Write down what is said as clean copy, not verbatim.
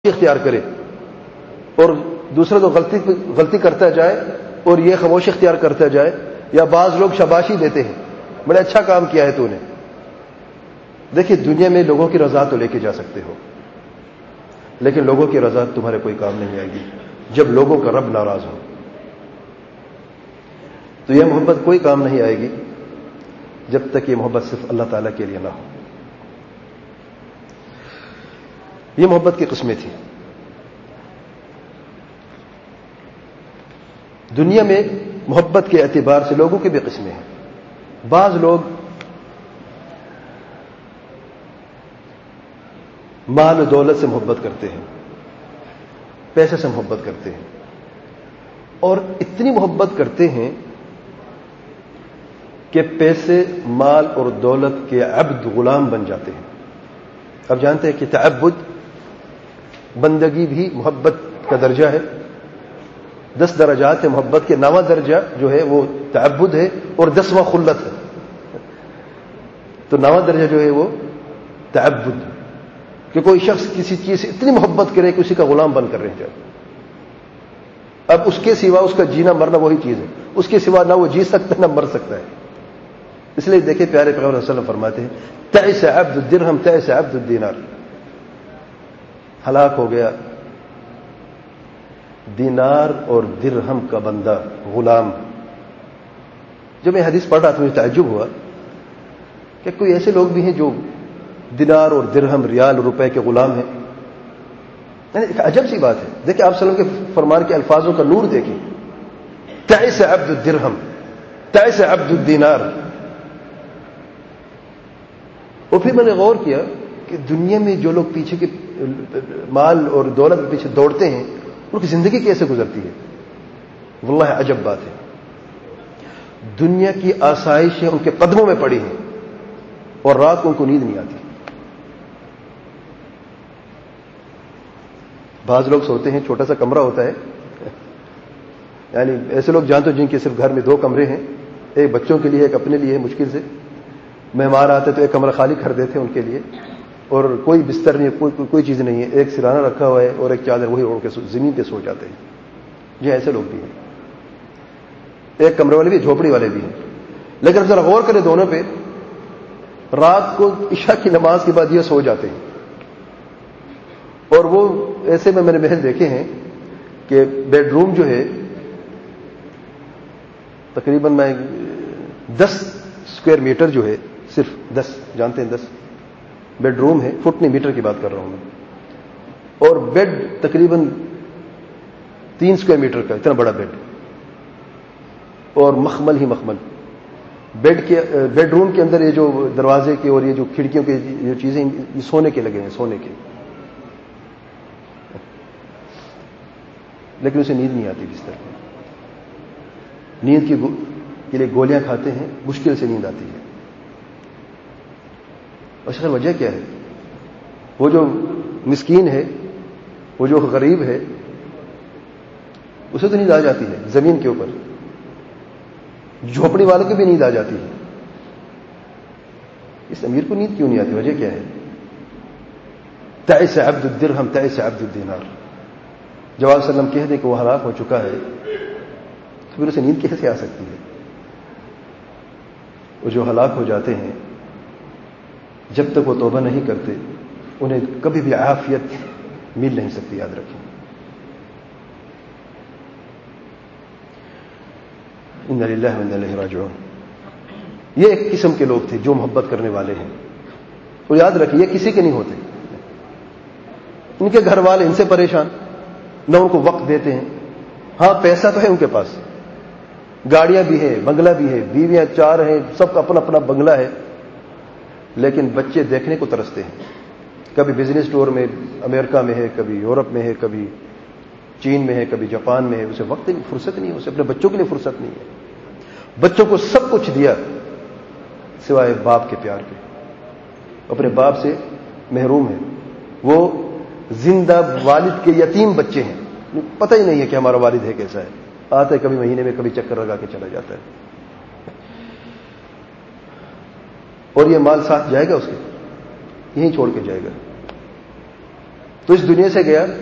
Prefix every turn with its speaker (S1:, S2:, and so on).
S1: اختیار کرے اور دوسرا تو غلطی کرتا جائے اور یہ خاموش اختیار کرتا جائے، یا بعض لوگ شاباشی دیتے ہیں، بڑے اچھا کام کیا ہے تو نے۔ دیکھیے دنیا میں لوگوں کی رضا تو لے کے جا سکتے ہو، لیکن لوگوں کی رضا تمہارے کوئی کام نہیں آئے گی جب لوگوں کا رب ناراض ہو۔ تو یہ محبت کوئی کام نہیں آئے گی جب تک یہ محبت صرف اللہ تعالیٰ کے لیے نہ ہو۔ یہ محبت کی قسمیں تھیں۔ دنیا میں محبت کے اعتبار سے لوگوں کی بھی قسمیں ہیں۔ بعض لوگ مال و دولت سے محبت کرتے ہیں، پیسے سے محبت کرتے ہیں، اور اتنی محبت کرتے ہیں کہ پیسے، مال اور دولت کے عبد، غلام بن جاتے ہیں۔ اب جانتے ہیں کہ تعبد، بندگی بھی محبت کا درجہ ہے۔ 10 درجات ہے محبت کے، 9واں درجہ جو ہے وہ تعبد ہے اور 10واں خلت ہے۔ تو 9واں درجہ جو ہے وہ تعبد، کہ کوئی شخص کسی چیز سے اتنی محبت کرے کہ اسی کا غلام بن کر رہ جائے۔ اب اس کے سوا اس کا جینا مرنا وہی چیز ہے، اس کے سوا نہ وہ جی سکتا نہ مر سکتا ہے۔ اس لیے دیکھیں پیارے پیغمبر صلی اللہ علیہ وسلم فرماتے ہیں تعس عبد الدرہم تعس عبد الدینار، ہلاک ہو گیا دینار اور درہم کا بندہ، غلام۔ جب میں حدیث پڑھ رہا تھا مجھے تعجب ہوا کہ کوئی ایسے لوگ بھی ہیں جو دینار اور درہم، ریال اور روپے کے غلام ہیں۔ یعنی ایک عجب سی بات ہے۔ دیکھیں آپ صلی اللہ علیہ وسلم کے فرمان کے الفاظوں کا نور دیکھیں، تعس عبد الدرہم تعس عبد الدینار۔ اور پھر میں نے غور کیا کہ دنیا میں جو لوگ پیچھے کے مال اور دولت کے پیچھے دوڑتے ہیں ان کی زندگی کیسے گزرتی ہے؟ واللہ عجب بات ہے۔ دنیا کی آسائشیں ان کے قدموں میں پڑی ہیں اور رات کو ان کو نیند نہیں آتی۔ بعض لوگ سوتے ہیں، چھوٹا سا کمرہ ہوتا ہے، یعنی ایسے لوگ جانتے ہو جن کے صرف گھر میں 2 کمرے ہیں، ایک بچوں کے لیے ایک اپنے لیے، مشکل سے مہمان آتے تو ایک کمرہ خالی کر دیتے ہیں ان کے لیے، اور کوئی بستر نہیں، کوئی چیز نہیں ہے، ایک سرانہ رکھا ہوا ہے اور ایک چادر وہی اوڑھ کے زمین پہ سو جاتے ہیں۔ یہ ایسے لوگ بھی ہیں، ایک کمرے والے بھی، جھوپڑی والے بھی ہیں۔ لیکن ذرا غور کریں دونوں پہ، رات کو عشاء کی نماز کے بعد یہ سو جاتے ہیں، اور وہ ایسے میں نے محل دیکھے ہیں کہ بیڈ روم جو ہے تقریباً 10 اسکوائر میٹر جو ہے، صرف 10، جانتے ہیں 10 بیڈ روم ہے، فٹ نہیں میٹر کی بات کر رہا ہوں میں، اور بیڈ تقریباً 3 اسکوائر میٹر کا، اتنا بڑا بیڈ، اور مخمل ہی مخمل بیڈ روم کے اندر یہ جو دروازے کے اور یہ جو کھڑکیوں کے جو چیزیں یہ سونے کے لگے ہیں، سونے کے، لیکن اسے نیند نہیں آتی بستر میں۔ نیند کے لیے گولیاں کھاتے ہیں، مشکل سے نیند آتی ہے۔ اور شاید وجہ کیا ہے؟ وہ جو مسکین ہے، وہ جو غریب ہے، اسے تو نیند آ جاتی ہے زمین کے اوپر، جھوپڑی والوں کو بھی نیند آ جاتی ہے، اس امیر کو نیند کیوں نہیں آتی؟ وجہ کیا ہے؟ تعس عبد الدرہم تعس عبد الدینار۔ جب آپ صلی اللہ علیہ وسلم کہہ دیں کہ وہ ہلاک ہو چکا ہے تو پھر اسے نیند کیسے آ سکتی ہے؟ وہ جو ہلاک ہو جاتے ہیں جب تک وہ توبہ نہیں کرتے انہیں کبھی بھی عافیت مل نہیں سکتی، یاد رکھیں۔ انا للہ و انا الیہ راجعون۔ یہ ایک قسم کے لوگ تھے جو محبت کرنے والے ہیں، اور یاد رکھیں یہ کسی کے نہیں ہوتے۔ ان کے گھر والے ان سے پریشان، نہ ان کو وقت دیتے ہیں۔ ہاں پیسہ تو ہے ان کے پاس، گاڑیاں بھی ہیں، بنگلہ بھی ہے، بیویاں 4 ہیں، سب کا اپنا اپنا بنگلہ ہے، لیکن بچے دیکھنے کو ترستے ہیں۔ کبھی بزنس ٹور میں امریکہ میں ہے، کبھی یورپ میں ہے، کبھی چین میں ہے، کبھی جاپان میں ہے، اسے وقت نہیں، فرصت نہیں ہے، اسے اپنے بچوں کے لیے فرصت نہیں ہے۔ بچوں کو سب کچھ دیا سوائے باپ کے پیار کے، اپنے باپ سے محروم ہے۔ وہ زندہ والد کے یتیم بچے ہیں، پتہ ہی نہیں ہے کہ ہمارا والد ہے کیسا ہے، آتا ہے کبھی مہینے میں، کبھی چکر لگا کے چلا جاتا ہے، اور یہ مال ساتھ جائے گا اس کے، یہیں چھوڑ کے جائے گا۔ تو اس دنیا سے گیا